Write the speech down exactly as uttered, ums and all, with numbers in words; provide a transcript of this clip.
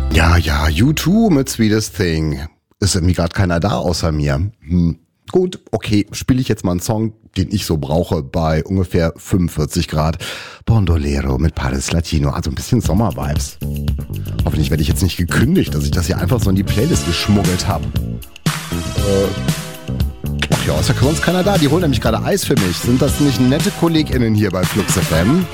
Ja, ja, U zwei mit Sweetest Thing. Ist irgendwie gerade keiner da außer mir. Hm. Gut, okay, spiele ich jetzt mal einen Song, den ich so brauche, bei ungefähr fünfundvierzig Grad. Bondolero mit Paris Latino, also ein bisschen Sommer-Vibes. Hoffentlich werde ich jetzt nicht gekündigt, dass ich das hier einfach so in die Playlist geschmuggelt habe. Äh, ach ja, außer sonst keiner da, die holen nämlich gerade Eis für mich. Sind das nicht nette KollegInnen hier bei Flux F M?